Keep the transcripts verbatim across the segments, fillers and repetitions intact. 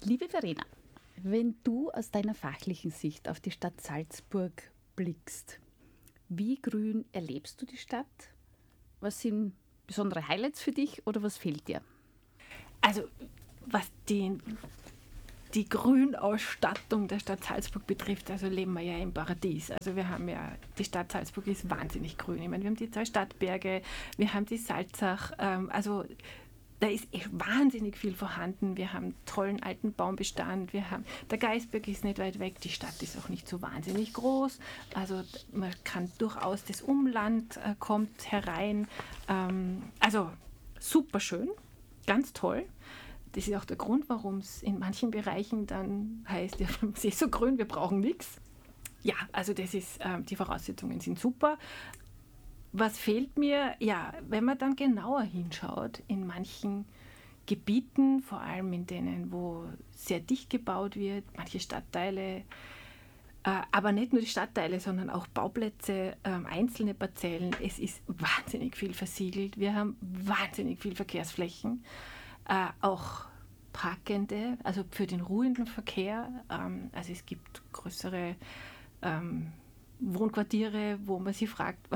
Liebe Verena, wenn du aus deiner fachlichen Sicht auf die Stadt Salzburg blickst, wie grün erlebst du die Stadt? Was sind besondere Highlights für dich oder was fehlt dir? Also was die, die Grünausstattung der Stadt Salzburg betrifft, also leben wir ja im Paradies. Also wir haben ja, die Stadt Salzburg ist wahnsinnig grün. Ich meine, wir haben die zwei Stadtberge, wir haben die Salzach, ähm, also da ist echt wahnsinnig viel vorhanden. Wir haben tollen alten Baumbestand, wir haben, der Gaisberg ist nicht weit weg, die Stadt ist auch nicht so wahnsinnig groß. Also man kann durchaus, das Umland äh, kommt herein. Ähm, also super schön, ganz toll. Das ist auch der Grund, warum es in manchen Bereichen dann heißt, ja, es ist so grün, wir brauchen nichts. Ja, also das ist, äh, die Voraussetzungen sind super. Was fehlt mir? Ja, wenn man dann genauer hinschaut, in manchen Gebieten, vor allem in denen, wo sehr dicht gebaut wird, manche Stadtteile, äh, aber nicht nur die Stadtteile, sondern auch Bauplätze, äh, einzelne Parzellen. Es ist wahnsinnig viel versiegelt. Wir haben wahnsinnig viel Verkehrsflächen, äh, auch Parkende, also für den ruhenden Verkehr. Ähm, also es gibt größere ähm, Wohnquartiere, wo man sich fragt,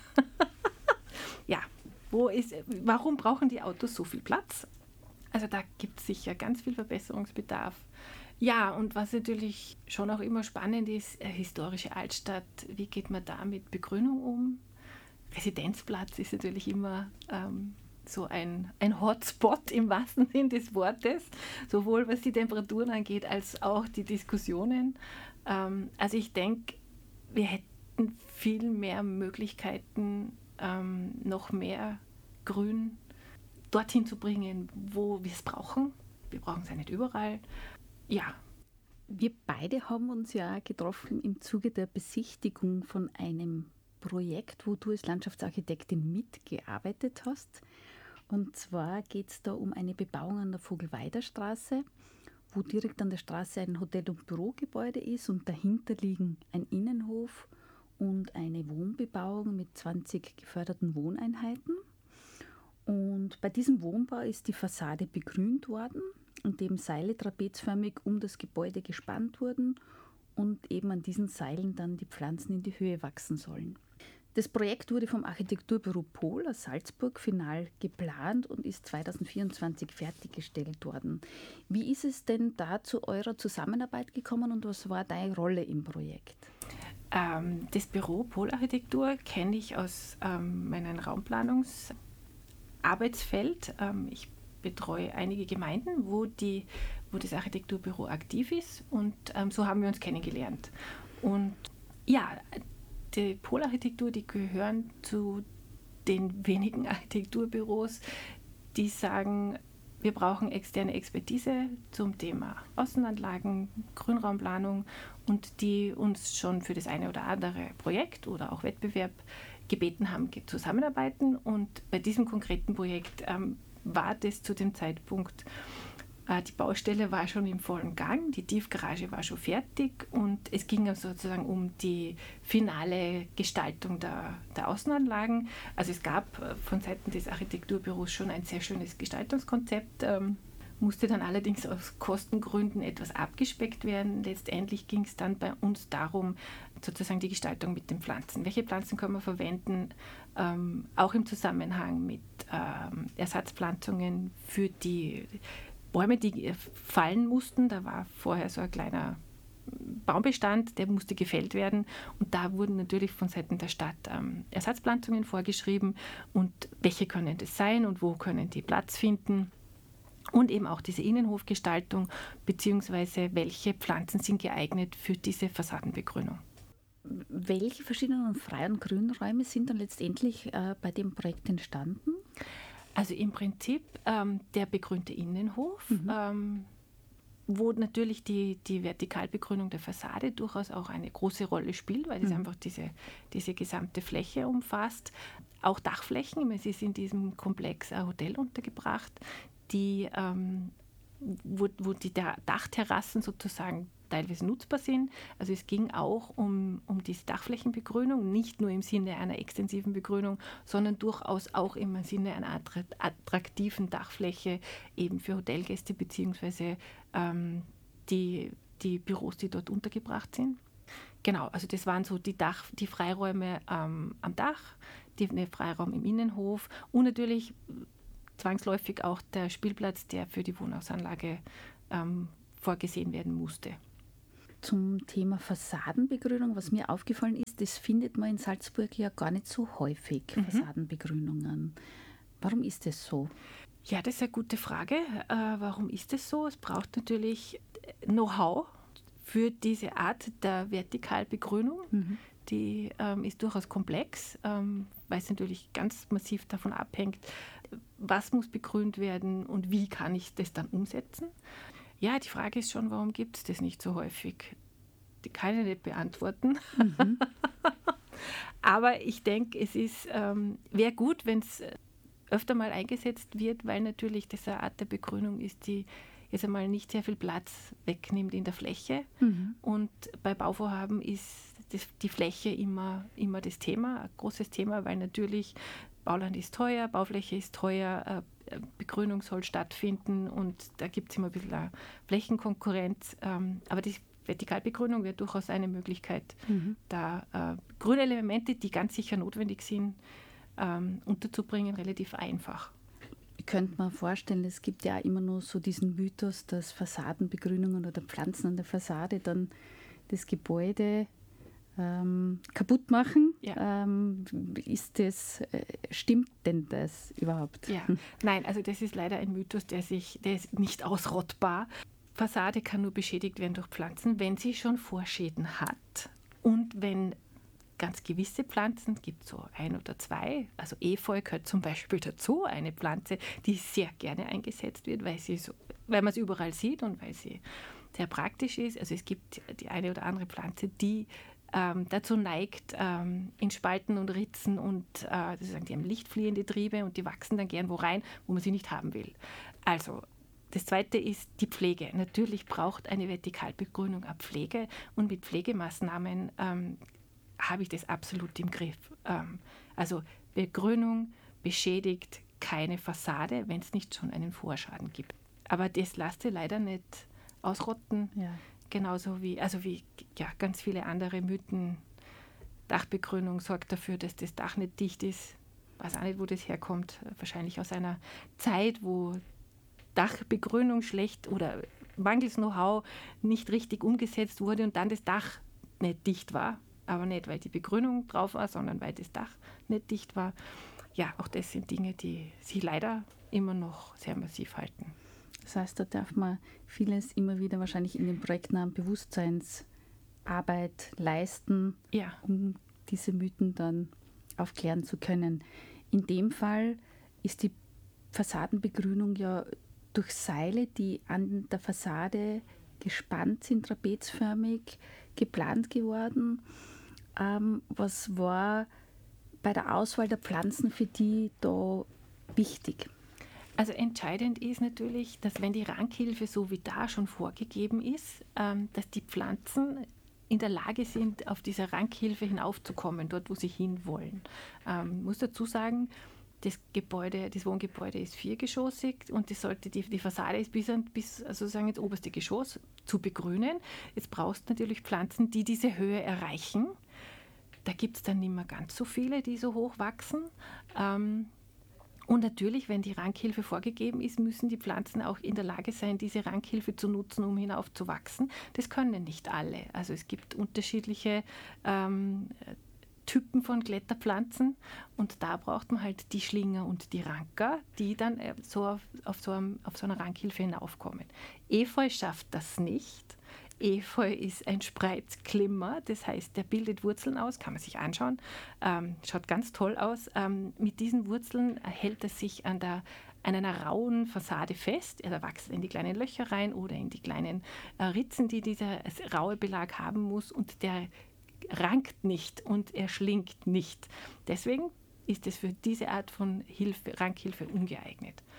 ja, wo ist, warum brauchen die Autos so viel Platz? Also da gibt es sicher ganz viel Verbesserungsbedarf. Ja, und was natürlich schon auch immer spannend ist, äh, historische Altstadt, wie geht man da mit Begrünung um? Residenzplatz ist natürlich immer ähm, so ein, ein Hotspot im wahrsten Sinn des Wortes, sowohl was die Temperaturen angeht, als auch die Diskussionen. Ähm, also ich denke, wir hätten viel mehr Möglichkeiten, ähm, noch mehr Grün dorthin zu bringen, wo wir es brauchen. Wir brauchen es ja nicht überall. Ja. Wir beide haben uns ja getroffen im Zuge der Besichtigung von einem Projekt, wo du als Landschaftsarchitektin mitgearbeitet hast. Und zwar geht es da um eine Bebauung an der Vogelweider-Straße, wo direkt an der Straße ein Hotel- und Bürogebäude ist und dahinter liegen ein Innenhof und eine Wohnbebauung mit zwanzig geförderten Wohneinheiten. Und bei diesem Wohnbau ist die Fassade begrünt worden, indem Seile trapezförmig um das Gebäude gespannt wurden und eben an diesen Seilen dann die Pflanzen in die Höhe wachsen sollen. Das Projekt wurde vom Architekturbüro Pohl aus Salzburg final geplant und ist zweitausendvierundzwanzig fertiggestellt worden. Wie ist es denn da zu eurer Zusammenarbeit gekommen und was war deine Rolle im Projekt? Ähm, das Büro Pohl Architektur kenne ich aus ähm, meinem Raumplanungsarbeitsfeld. Ähm, ich betreue einige Gemeinden, wo, die, wo das Architekturbüro aktiv ist und ähm, so haben wir uns kennengelernt. Und ja, die Pohl-Architektur, die gehören zu den wenigen Architekturbüros, die sagen, wir brauchen externe Expertise zum Thema Außenanlagen, Grünraumplanung und die uns schon für das eine oder andere Projekt oder auch Wettbewerb gebeten haben, zusammenarbeiten. Und bei diesem konkreten Projekt ähm, war das zu dem Zeitpunkt, äh, die Baustelle war schon im vollen Gang, die Tiefgarage war schon fertig und es ging sozusagen um die finale Gestaltung der, der Außenanlagen. Also es gab äh, von Seiten des Architekturbüros schon ein sehr schönes Gestaltungskonzept, ähm, musste dann allerdings aus Kostengründen etwas abgespeckt werden. Letztendlich ging es dann bei uns darum, sozusagen die Gestaltung mit den Pflanzen. Welche Pflanzen können wir verwenden, ähm, auch im Zusammenhang mit ähm, Ersatzpflanzungen für die Bäume, die fallen mussten. Da war vorher so ein kleiner Baumbestand, der musste gefällt werden und da wurden natürlich von Seiten der Stadt ähm, Ersatzpflanzungen vorgeschrieben und welche können das sein und wo können die Platz finden. Und eben auch diese Innenhofgestaltung, beziehungsweise welche Pflanzen sind geeignet für diese Fassadenbegrünung. Welche verschiedenen Frei- und Grünräume sind dann letztendlich äh, bei dem Projekt entstanden? Also im Prinzip ähm, der begrünte Innenhof, mhm. ähm, wo natürlich die, die Vertikalbegrünung der Fassade durchaus auch eine große Rolle spielt, weil es mhm. einfach diese, diese gesamte Fläche umfasst. Auch Dachflächen, es ist in diesem Komplex ein Hotel untergebracht, die ähm, wo, wo die Dachterrassen sozusagen teilweise nutzbar sind. Also es ging auch um, um diese Dachflächenbegrünung, nicht nur im Sinne einer extensiven Begrünung, sondern durchaus auch im Sinne einer attraktiven Dachfläche eben für Hotelgäste beziehungsweise ähm, die, die Büros, die dort untergebracht sind. Genau, also das waren so die, Dach, die Freiräume ähm, am Dach, die, der Freiraum im Innenhof und natürlich zwangsläufig auch der Spielplatz, der für die Wohnhausanlage ähm, vorgesehen werden musste. Zum Thema Fassadenbegrünung, was mir aufgefallen ist, das findet man in Salzburg ja gar nicht so häufig, mhm. Fassadenbegrünungen. Warum ist das so? Ja, das ist eine gute Frage. Äh, warum ist das so? Es braucht natürlich Know-how für diese Art der Vertikalbegrünung. Mhm. Die ähm, ist durchaus komplex, ähm, weil es natürlich ganz massiv davon abhängt, was muss begrünt werden und wie kann ich das dann umsetzen. Ja, die Frage ist schon, warum gibt es das nicht so häufig? Die kann ich nicht beantworten. Mhm. Aber ich denke, es ist, ähm, wäre gut, wenn es öfter mal eingesetzt wird, weil natürlich das eine Art der Begrünung ist, die jetzt einmal nicht sehr viel Platz wegnimmt in der Fläche. Mhm. Und bei Bauvorhaben ist das, die Fläche immer, immer das Thema, ein großes Thema, weil natürlich Bauland ist teuer, Baufläche ist teuer, äh, Begrünung soll stattfinden und da gibt es immer ein bisschen eine Flächenkonkurrenz. Ähm, aber die Vertikalbegrünung wäre durchaus eine Möglichkeit, mhm. da äh, grüne Elemente, die ganz sicher notwendig sind, ähm, unterzubringen, relativ einfach. Ich könnte mir vorstellen, es gibt ja immer nur so diesen Mythos, dass Fassadenbegrünungen oder Pflanzen an der Fassade dann das Gebäude ähm, kaputt machen. Ja. Ähm, ist das, äh, stimmt denn das überhaupt? Ja. Nein, also das ist leider ein Mythos, der, sich, der ist nicht ausrottbar. Fassade kann nur beschädigt werden durch Pflanzen, wenn sie schon Vorschäden hat. Und wenn ganz gewisse Pflanzen, es gibt so ein oder zwei, also Efeu gehört zum Beispiel dazu, eine Pflanze, die sehr gerne eingesetzt wird, weil, sie so, weil man es überall sieht und weil sie sehr praktisch ist. Also es gibt die eine oder andere Pflanze, die ähm, dazu neigt, ähm, in Spalten und Ritzen und äh, sozusagen die haben lichtfliehende Triebe und die wachsen dann gern wo rein, wo man sie nicht haben will. Also das Zweite ist die Pflege. Natürlich braucht eine Vertikalbegrünung eine Pflege und mit Pflegemaßnahmen ähm, habe ich das absolut im Griff. Ähm, also Begrünung beschädigt keine Fassade, wenn es nicht schon einen Vorschaden gibt. Aber das lässt sich leider nicht ausrotten, ja. Genauso wie, also wie ja, ganz viele andere Mythen. Dachbegrünung sorgt dafür, dass das Dach nicht dicht ist. Ich weiß auch nicht, wo das herkommt. Wahrscheinlich aus einer Zeit, wo Dachbegrünung schlecht oder mangels Know-how nicht richtig umgesetzt wurde und dann das Dach nicht dicht war. Aber nicht, weil die Begrünung drauf war, sondern weil das Dach nicht dicht war. Ja, auch das sind Dinge, die sich leider immer noch sehr massiv halten. Das heißt, da darf man vieles immer wieder wahrscheinlich in den projektnahen Bewusstseinsarbeit leisten, ja. um diese Mythen dann aufklären zu können. In dem Fall ist die Fassadenbegrünung ja durch Seile, die an der Fassade gespannt sind, trapezförmig geplant geworden. Ähm, was war bei der Auswahl der Pflanzen für die da wichtig? Also entscheidend ist natürlich, dass wenn die Rankhilfe so wie da schon vorgegeben ist, ähm, dass die Pflanzen in der Lage sind, auf dieser Rankhilfe hinaufzukommen, dort wo sie hinwollen. Ähm, ich muss dazu sagen, das Gebäude, das Wohngebäude ist viergeschossig und das sollte die, die Fassade ist bis, bis also sozusagen ins oberste Geschoss zu begrünen. Jetzt brauchst du natürlich Pflanzen, die diese Höhe erreichen. Da gibt es dann nicht mehr ganz so viele, die so hoch wachsen. Ähm, Und natürlich, wenn die Rankhilfe vorgegeben ist, müssen die Pflanzen auch in der Lage sein, diese Rankhilfe zu nutzen, um hinaufzuwachsen. Das können nicht alle. Also es gibt unterschiedliche ähm, Typen von Kletterpflanzen und da braucht man halt die Schlinger und die Ranker, die dann so auf, auf, so, einem, auf so einer Rankhilfe hinaufkommen. Efeu schafft das nicht. Efeu ist ein Spreizklimmer, das heißt, der bildet Wurzeln aus, kann man sich anschauen, ähm, schaut ganz toll aus. Ähm, mit diesen Wurzeln hält es sich an, der, an einer rauen Fassade fest, er wächst in die kleinen Löcher rein oder in die kleinen äh, Ritzen, die dieser raue Belag haben muss und der rankt nicht und er schlingt nicht. Deswegen ist es für diese Art von Hilfe, Rankhilfe ungeeignet.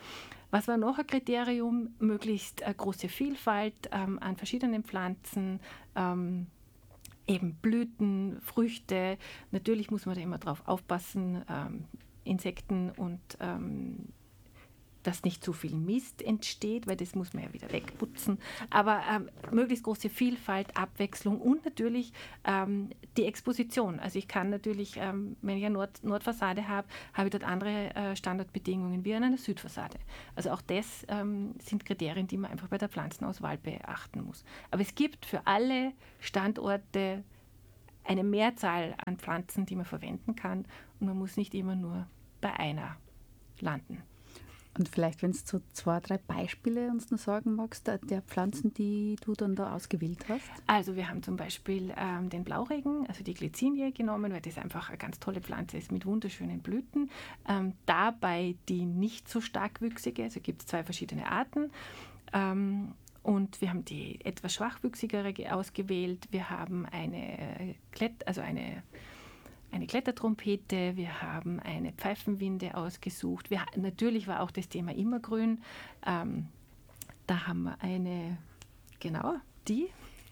Was war noch ein Kriterium? Möglichst eine große Vielfalt ähm, an verschiedenen Pflanzen, ähm, eben Blüten, Früchte. Natürlich muss man da immer drauf aufpassen, ähm, Insekten und ähm, dass nicht zu viel Mist entsteht, weil das muss man ja wieder wegputzen. Aber ähm, möglichst große Vielfalt, Abwechslung und natürlich ähm, die Exposition. Also ich kann natürlich, ähm, wenn ich eine Nord- Nordfassade habe, habe ich dort andere äh, Standardbedingungen wie an einer Südfassade. Also auch das ähm, sind Kriterien, die man einfach bei der Pflanzenauswahl beachten muss. Aber es gibt für alle Standorte eine Mehrzahl an Pflanzen, die man verwenden kann und man muss nicht immer nur bei einer landen. Und vielleicht, wenn du so zwei, drei Beispiele uns noch sagen magst, der, der Pflanzen, die du dann da ausgewählt hast. Also wir haben zum Beispiel ähm, den Blauregen, also die Glycinie genommen, weil das einfach eine ganz tolle Pflanze ist mit wunderschönen Blüten. Ähm, dabei die nicht so starkwüchsige, also gibt es zwei verschiedene Arten. Ähm, und wir haben die etwas schwachwüchsigere ausgewählt. Wir haben eine, Klett, also eine eine Klettertrompete, wir haben eine Pfeifenwinde ausgesucht. Wir, natürlich war auch das Thema Immergrün. Ähm, da haben wir eine, genau, die.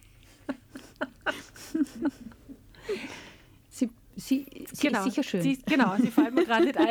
sie, sie, sie genau, ist sicher schön. Sie, genau, sie fällt mir gerade nicht ein.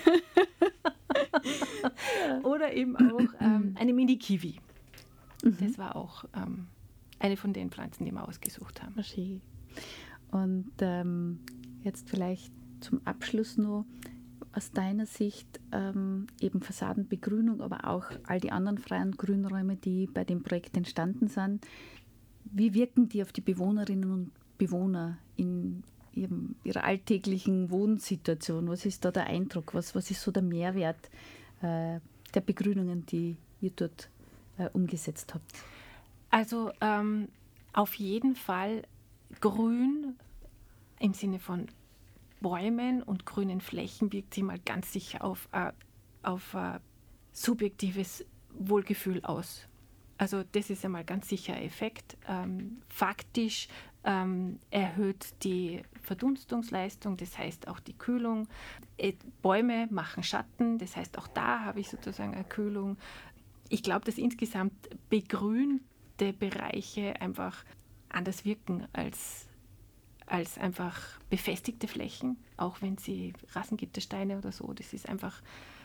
Oder eben auch ähm, eine Mini-Kiwi. Mhm. Das war auch ähm, eine von den Pflanzen, die wir ausgesucht haben. Schön. Und ähm, jetzt vielleicht zum Abschluss noch aus deiner Sicht ähm, eben Fassadenbegrünung, aber auch all die anderen freien Grünräume, die bei dem Projekt entstanden sind. Wie wirken die auf die Bewohnerinnen und Bewohner in ihrem, ihrer alltäglichen Wohnsituation? Was ist da der Eindruck? Was, was ist so der Mehrwert äh, der Begrünungen, die ihr dort äh, umgesetzt habt? Also ähm, auf jeden Fall Grün im Sinne von Bäumen und grünen Flächen wirkt sich mal ganz sicher auf, uh, auf uh, subjektives Wohlgefühl aus. Also das ist einmal ganz sicher ein Effekt. Ähm, faktisch ähm, erhöht die Verdunstungsleistung, das heißt auch die Kühlung. Äh, Bäume machen Schatten, das heißt auch da habe ich sozusagen eine Kühlung. Ich glaube, dass insgesamt begrünte Bereiche einfach anders wirken als als einfach befestigte Flächen, auch wenn sie Rassengittersteine oder so, das ist einfach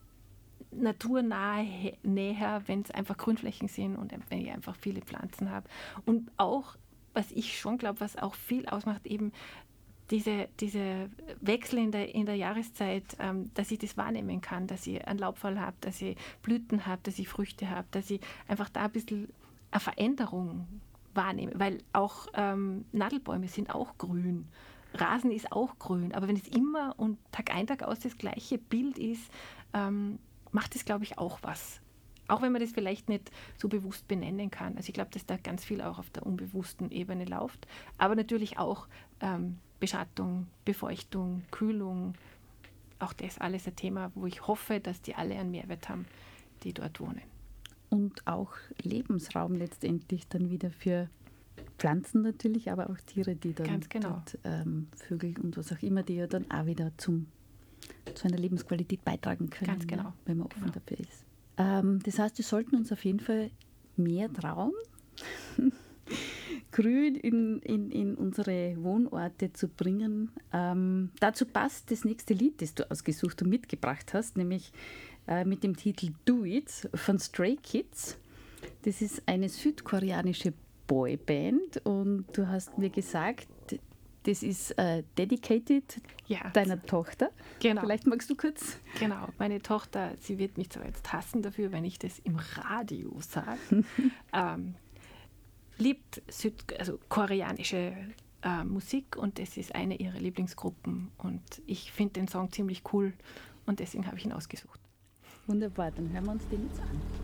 naturnahe, näher, wenn es einfach Grünflächen sind und wenn ich einfach viele Pflanzen habe. Und auch, was ich schon glaube, was auch viel ausmacht, eben diese, diese Wechsel in der, in der Jahreszeit, ähm, dass ich das wahrnehmen kann, dass ich einen Laubfall habe, dass ich Blüten habe, dass ich Früchte habe, dass ich einfach da ein bisschen eine Veränderung wahrnehme, weil auch ähm, Nadelbäume sind auch grün, Rasen ist auch grün, aber wenn es immer und Tag ein, Tag aus das gleiche Bild ist, ähm, macht es, glaube ich, auch was. Auch wenn man das vielleicht nicht so bewusst benennen kann. Also ich glaube, dass da ganz viel auch auf der unbewussten Ebene läuft, aber natürlich auch ähm, Beschattung, Befeuchtung, Kühlung, auch das alles ein Thema, wo ich hoffe, dass die alle einen Mehrwert haben, die dort wohnen. Und auch Lebensraum letztendlich dann wieder für Pflanzen natürlich, aber auch Tiere, die dann Ganz genau. dort, ähm, Vögel und was auch immer, die ja dann auch wieder zum, zu einer Lebensqualität beitragen können, Ganz genau. ne, wenn man offen Genau. dafür ist. Ähm, das heißt, wir sollten uns auf jeden Fall mehr trauen, Grün in, in, in unsere Wohnorte zu bringen. Ähm, dazu passt das nächste Lied, das du ausgesucht und mitgebracht hast, nämlich äh, mit dem Titel Do It von Stray Kids. Das ist eine südkoreanische Boyband und du hast mir gesagt, das ist äh, dedicated Ja. deiner Tochter. Genau. Vielleicht magst du kurz. Genau, meine Tochter, sie wird mich zwar jetzt hassen dafür, wenn ich das im Radio sage, ähm, liebt Süd-, also koreanische äh, Musik und das ist eine ihrer Lieblingsgruppen und ich finde den Song ziemlich cool und deswegen habe ich ihn ausgesucht. Wunderbar, dann hören wir uns den jetzt an.